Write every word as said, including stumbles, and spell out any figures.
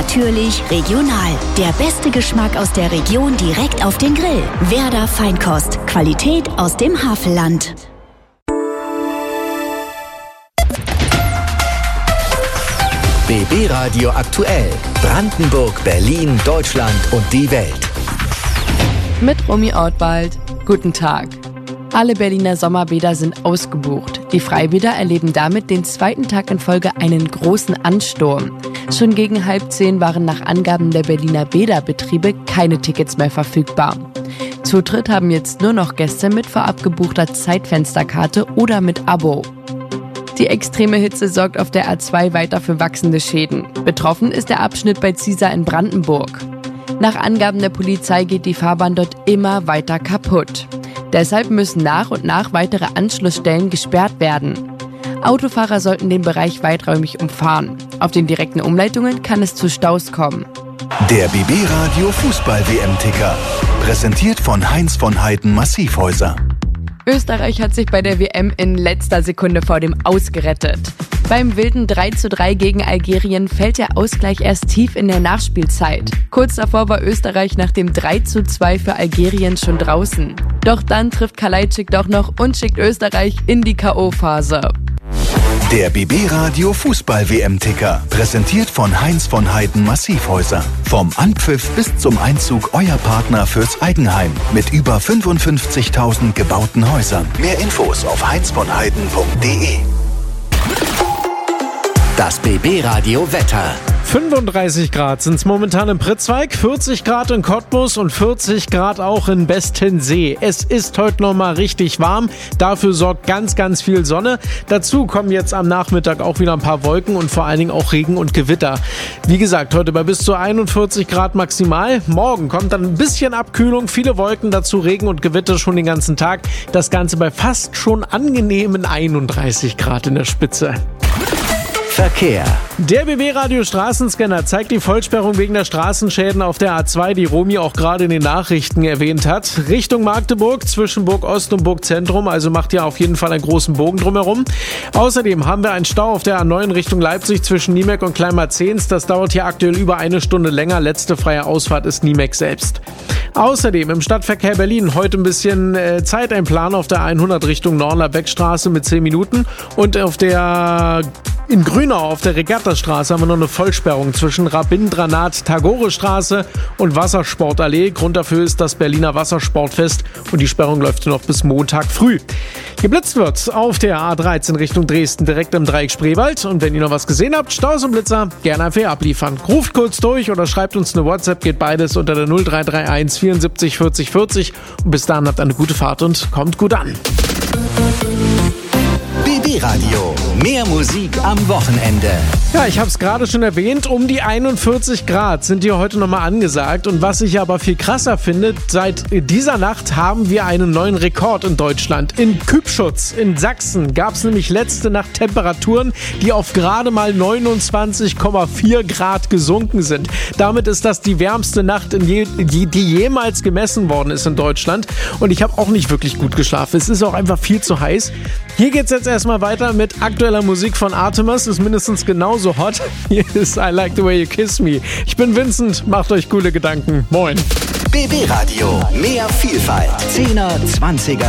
natürlich regional. Der beste Geschmack aus der Region direkt auf den Grill. Werder Feinkost. Qualität aus dem Havelland. B B Radio aktuell. Brandenburg, Berlin, Deutschland und die Welt. Mit Romy Ortwald. Guten Tag. Alle Berliner Sommerbäder sind ausgebucht. Die Freibäder erleben damit den zweiten Tag in Folge einen großen Ansturm. Schon gegen halb zehn waren nach Angaben der Berliner Bäderbetriebe keine Tickets mehr verfügbar. Zutritt haben jetzt nur noch Gäste mit vorab gebuchter Zeitfensterkarte oder mit Abo. Die extreme Hitze sorgt auf der A zwei weiter für wachsende Schäden. Betroffen ist der Abschnitt bei Ziesar in Brandenburg. Nach Angaben der Polizei geht die Fahrbahn dort immer weiter kaputt. Deshalb müssen nach und nach weitere Anschlussstellen gesperrt werden. Autofahrer sollten den Bereich weiträumig umfahren. Auf den direkten Umleitungen kann es zu Staus kommen. Der B B Radio Fußball-W M-Ticker. Präsentiert von Heinz von Heiden Massivhäuser. Österreich hat sich bei der W M in letzter Sekunde vor dem Aus gerettet. Beim wilden drei zu drei gegen Algerien fällt der Ausgleich erst tief in der Nachspielzeit. Kurz davor war Österreich nach dem drei zu zwei für Algerien schon draußen. Doch dann trifft Kalajdzic doch noch und schickt Österreich in die K O-Phase. Der B B Radio Fußball-W M-Ticker. Präsentiert von Heinz von Heiden Massivhäuser. Vom Anpfiff bis zum Einzug euer Partner fürs Eigenheim. Mit über fünfundfünfzigtausend gebauten Häusern. Mehr Infos auf heinz von heiden punkt de. Das B B Radio Wetter. fünfunddreißig Grad sind es momentan im Pritzweig, vierzig Grad in Cottbus und vierzig Grad auch in Bestensee. Es ist heute nochmal richtig warm, dafür sorgt ganz, ganz viel Sonne. Dazu kommen jetzt am Nachmittag auch wieder ein paar Wolken und vor allen Dingen auch Regen und Gewitter. Wie gesagt, heute bei bis zu einundvierzig Grad maximal. Morgen kommt dann ein bisschen Abkühlung, viele Wolken, dazu Regen und Gewitter schon den ganzen Tag. Das Ganze bei fast schon angenehmen einunddreißig Grad in der Spitze. Verkehr. Der B B Radio Straßenscanner zeigt die Vollsperrung wegen der Straßenschäden auf der A zwei, die Romy auch gerade in den Nachrichten erwähnt hat. Richtung Magdeburg, zwischen Burg Ost und Burg Zentrum, also macht ihr auf jeden Fall einen großen Bogen drumherum. Außerdem haben wir einen Stau auf der A neun Richtung Leipzig zwischen Niemek und Kleinmarzens. Das dauert hier aktuell über eine Stunde länger. Letzte freie Ausfahrt ist Niemek selbst. Außerdem im Stadtverkehr Berlin heute ein bisschen äh, Zeiteinplan auf der hundert Richtung Nornler-Beckstraße mit zehn Minuten und auf der in Grünau auf der Regattastraße haben wir noch eine Vollsperrung zwischen Rabindranath-Tagore-Straße und Wassersportallee. Grund dafür ist das Berliner Wassersportfest und die Sperrung läuft noch bis Montag früh. Geblitzt wird auf der A dreizehn Richtung Dresden direkt im Dreieck Spreewald. Und wenn ihr noch was gesehen habt, Staus und Blitzer, gerne einfach abliefern. Ruft kurz durch oder schreibt uns eine WhatsApp, geht beides unter der null drei drei eins vierundsiebzig vierzig vierzig. Und bis dahin habt eine gute Fahrt und kommt gut an. B B Radio. Mehr Musik am Wochenende. Ja, ich habe es gerade schon erwähnt, um die einundvierzig Grad sind hier heute nochmal angesagt. Und was ich aber viel krasser finde, seit dieser Nacht haben wir einen neuen Rekord in Deutschland. In Kübschutz in Sachsen gab es nämlich letzte Nacht Temperaturen, die auf gerade mal neunundzwanzig Komma vier Grad gesunken sind. Damit ist das die wärmste Nacht, in je, die, die jemals gemessen worden ist in Deutschland. Und ich habe auch nicht wirklich gut geschlafen. Es ist auch einfach viel zu heiß. Hier geht's jetzt erstmal weiter mit aktueller Musik von Artemis. Ist mindestens genauso hot. Hier ist I Like the Way You Kiss Me. Ich bin Vincent. Macht euch coole Gedanken. Moin. B B Radio. Mehr Vielfalt. zehner, zwanziger